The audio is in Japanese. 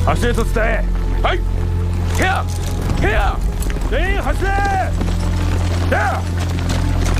足へと伝え。はい。ケアケア、全員走れ。ケア。